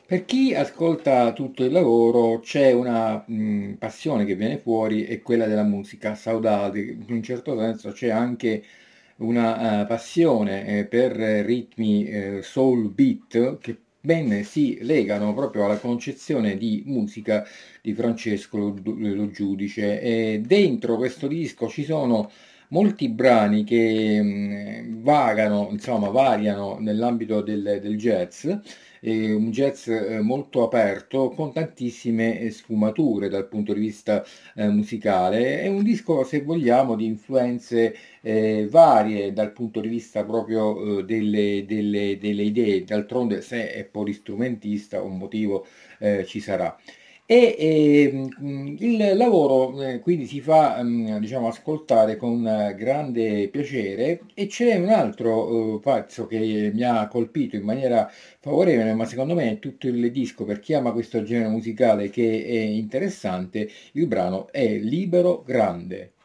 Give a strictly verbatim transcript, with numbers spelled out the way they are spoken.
Per chi ascolta tutto il lavoro c'è una, mhmm, passione che viene fuori, è quella della musica saudade. In un certo senso c'è anche una, ehm, passione, ehm, per ritmi, ehm, soul beat che ben si legano proprio alla concezione di musica di Francesco Lo Du Lo Giudice. E dentro questo disco ci sono molti brani che, mhmm, vagano, insomma variano nell'ambito del del jazz, ehm, un jazz, ehm, molto aperto con tantissime, ehm, sfumature dal punto di vista, ehm, musicale. È un disco, se vogliamo, di influenze, ehm, varie dal punto di vista proprio, uhm, delle delle delle idee. D'altronde se è polistrumentista un motivo, ehm, ci sarà. E, ehm, mhmm, il lavoro, ehm, quindi si fa, mhmm, diciamo ascoltare con eh, grande piacere e c'è un altro, uhm, pezzo che mi ha colpito in maniera favorevole, ma secondo me tutto il disco, per chi ama questo genere musicale che è interessante, il brano è Libero Grande.